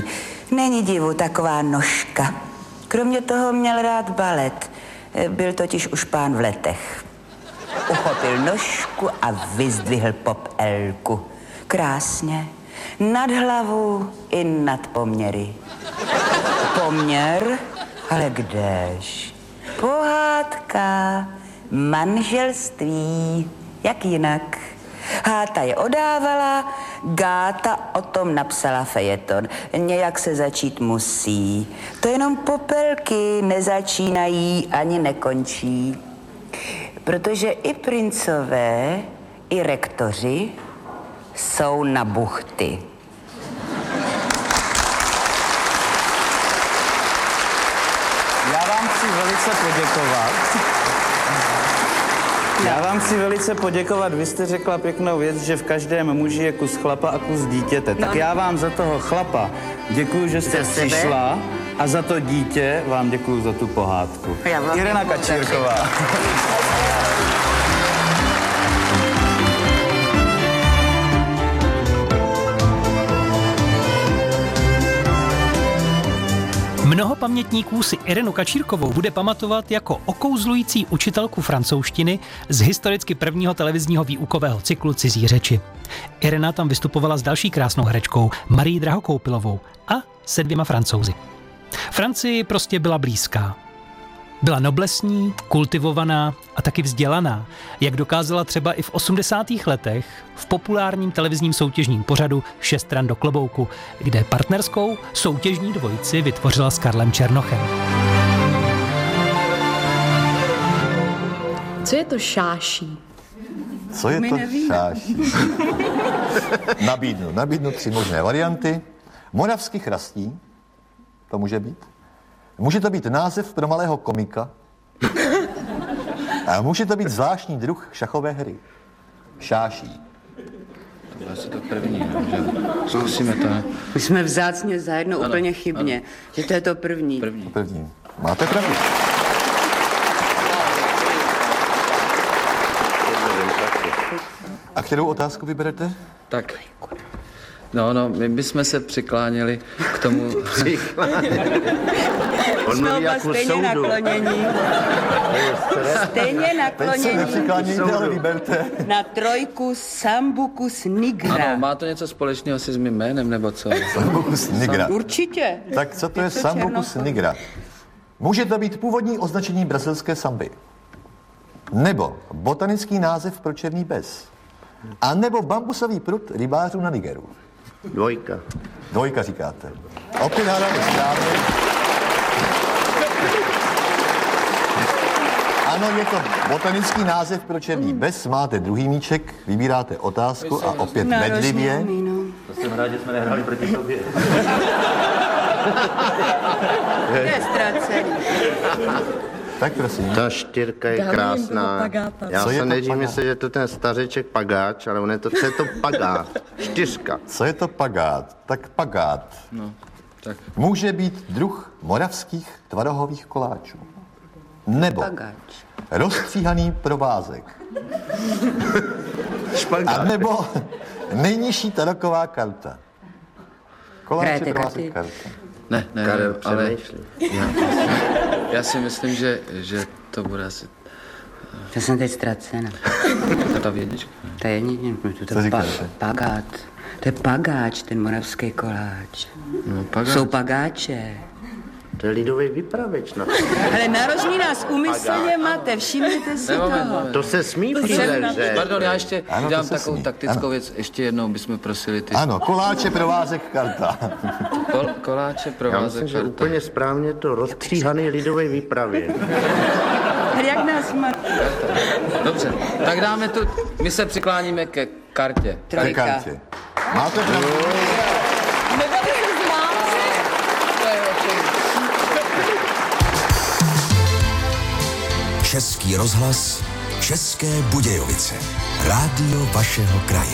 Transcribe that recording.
Není divu, taková nožka. Kromě toho měl rád balet. Byl totiž už pán v letech. Uchopil nožku a vyzdvihl popelku. Krásně. Nad hlavu i nad poměry. Poměr? Ale kdež? Pohádka, manželství, jak jinak. Háta je odávala, Gáta o tom napsala fejeton. Nějak se začít musí. To jenom popelky nezačínají ani nekončí. Protože i princové, i rektoři jsou na buchty. Já vám chci velice poděkovat. Vy jste řekla pěknou věc, že v každém muži je kus chlapa a kus dítěte. Tak já vám za toho chlapa děkuju, že jste přišla a za to dítě vám děkuju za tu pohádku. Irena Kačírková. Mnoho pamětníků si Irenu Kačírkovou bude pamatovat jako okouzlující učitelku francouzštiny z historicky prvního televizního výukového cyklu Cizí řeči. Irena tam vystupovala s další krásnou herečkou Marií Drahokoupilovou a se 2 Francouzi. Francii prostě byla blízká. Byla noblesní, kultivovaná a taky vzdělaná, jak dokázala třeba i v 80. letech v populárním televizním soutěžním pořadu 6 ran do klobouku, kde partnerskou soutěžní dvojici vytvořila s Karlem Černochem. Co je to šáší? Co je to šáší? Nabídnu 3 možné varianty. Moravský chrastí, to může být. Může to být název pro malého komika. A může to být zvláštní druh šachové hry. Šáší. To bude asi to první, že? Zkusíme to, ne? My jsme vzácně zajedno úplně chybně. Ano. Že to je to první. První. Máte pravdu. A kterou otázku vyberete? Tak. No, my bychom se přikláněli k tomu... On mluví jako stejně naklonění. Stejně naklonění. Teď se nepřiklánějte, ale vyberte. Na 3 Sambucus nigra. Ano, má to něco společného si s mým jménem, nebo co? Sambucus nigra. Určitě. Tak co to je Sambucus nigra? Může to být původní označení brazilské samby. Nebo botanický název pro černý bez. A nebo bambusový prut rybářů na Nigeru. 2 říkáte. Opět hádáme správně. Ano, je to botanický název pro černý bez. Máte 2. míček, vybíráte otázku a opět bedlivě. To jsem rád, že jsme nehráli proti sobě. Je ztracený. Tak prosím. Ta 4 je krásná. Já jsem nejdřív myslel, že je to ten stařeček pagáč, ale on je to, co je to pagát? 4. Co je to pagát? Tak pagát. No, tak. Může být druh moravských tvarohových koláčů. Nebo rozstříhaný provázek. A nebo nejnižší taroková karta. Koláče, provázek, karta. Ne, ale já si myslím, že to bude asi... To jsem teď ztracena. Ta 1. To je jednička, to je pagát. To je pagáč, ten moravský koláč. No, pagáč. Jsou pagáče. To je lidový vypravěč. Ale narožní nás úmyslně máte, všimněte si toho. To se smí že? Pardon, já ještě dám takovou taktickou věc. Ještě jednou bychom prosili ty... Ano, koláče, provázek, karta. Koláče, provázek, já myslím, že úplně správně to rozstříhaný lidový výpravě. Jak nás má... Dobře, tak dáme tu... My se přikláníme ke kartě. 3. Kartě. Máte pravdu. Český rozhlas, České Budějovice. Rádio vašeho kraje.